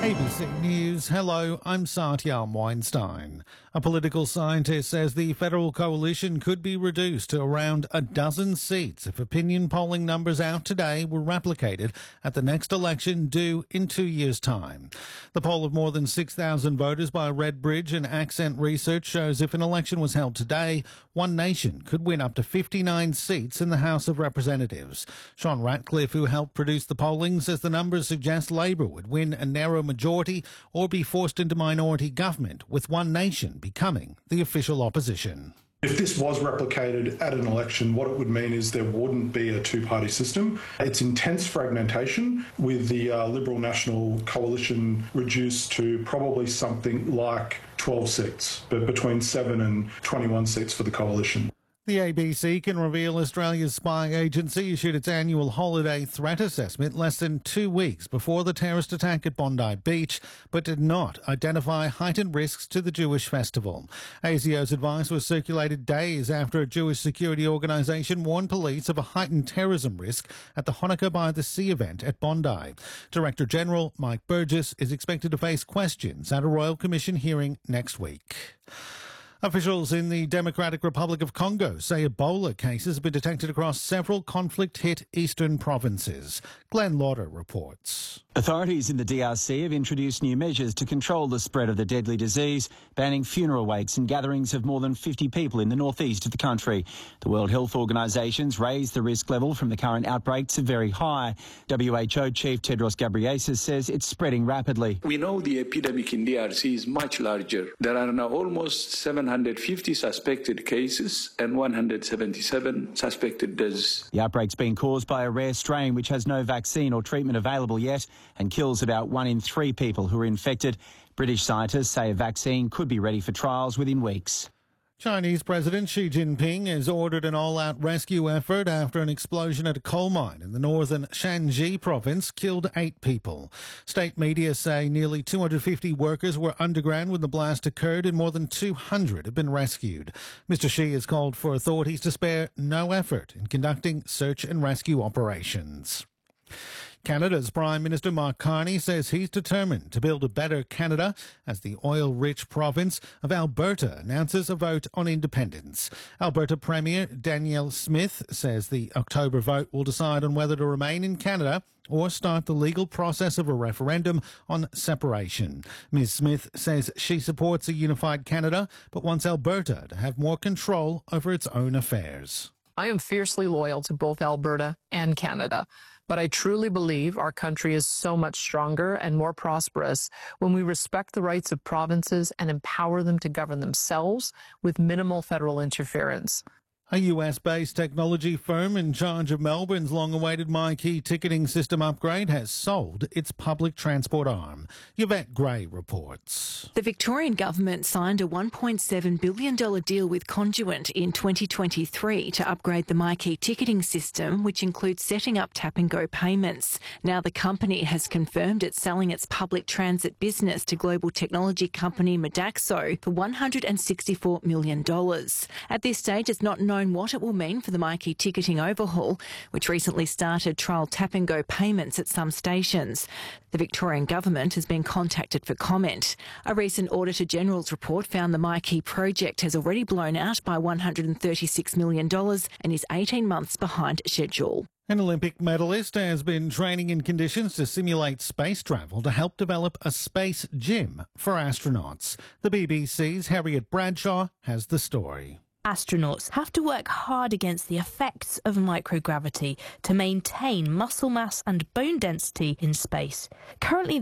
ABC News. Hello, I'm Satyam Weinstein. A political scientist says the federal coalition could be reduced to around a dozen seats if opinion polling numbers out today were replicated at the next election due in 2 years' time. The poll of more than 6,000 voters by Redbridge and Accent Research shows if an election was held today, One Nation could win up to 59 seats in the House of Representatives. Sean Ratcliffe, who helped produce the polling, says the numbers suggest Labor would win a narrow majority or be forced into minority government, with One Nation becoming the official opposition. If this was replicated at an election, what it would mean is there wouldn't be a two-party system. It's intense fragmentation, with the Liberal National Coalition reduced to probably something like 12 seats, but between 7 and 21 seats for the coalition. The ABC can reveal Australia's spy agency issued its annual holiday threat assessment less than 2 weeks before the terrorist attack at Bondi Beach, but did not identify heightened risks to the Jewish festival. ASIO's advice was circulated days after a Jewish security organisation warned police of a heightened terrorism risk at the Hanukkah by the Sea event at Bondi. Director General Mike Burgess is expected to face questions at a Royal Commission hearing next week. Officials in the Democratic Republic of Congo say Ebola cases have been detected across several conflict-hit eastern provinces. Glenn Lauder reports. Authorities in the DRC have introduced new measures to control the spread of the deadly disease, banning funeral wakes and gatherings of more than 50 people in the northeast of the country. The World Health Organisation's raised the risk level from the current outbreak to very high. WHO Chief Tedros Ghebreyesus says it's spreading rapidly. We know the epidemic in DRC is much larger. There are now almost 750 suspected cases and 177 suspected deaths. The outbreak's been caused by a rare strain which has no vaccine or treatment available yet and kills about 1 in 3 people who are infected. British scientists say a vaccine could be ready for trials within weeks. Chinese President Xi Jinping has ordered an all-out rescue effort after an explosion at a coal mine in the northern Shanxi province killed 8 people. State media say nearly 250 workers were underground when the blast occurred and more than 200 have been rescued. Mr. Xi has called for authorities to spare no effort in conducting search and rescue operations. Canada's Prime Minister Mark Carney says he's determined to build a better Canada as the oil-rich province of Alberta announces a vote on independence. Alberta Premier Danielle Smith says the October vote will decide on whether to remain in Canada or start the legal process of a referendum on separation. Ms. Smith says she supports a unified Canada but wants Alberta to have more control over its own affairs. I am fiercely loyal to both Alberta and Canada, but I truly believe our country is so much stronger and more prosperous when we respect the rights of provinces and empower them to govern themselves with minimal federal interference. A US-based technology firm in charge of Melbourne's long-awaited MyKey ticketing system upgrade has sold its public transport arm. Yvette Gray reports. The Victorian government signed a $1.7 billion deal with Conduent in 2023 to upgrade the MyKey ticketing system, which includes setting up tap-and-go payments. Now the company has confirmed it's selling its public transit business to global technology company Modaxo for $164 million. At this stage, it's not known what it will mean for the MyKey ticketing overhaul, which recently started trial tap-and-go payments at some stations. The Victorian government has been contacted for comment. A recent Auditor-General's report found the MyKey project has already blown out by $136 million and is 18 months behind schedule. An Olympic medalist has been training in conditions to simulate space travel to help develop a space gym for astronauts. The BBC's Harriet Bradshaw has the story. Astronauts have to work hard against the effects of microgravity to maintain muscle mass and bone density in space. Currently,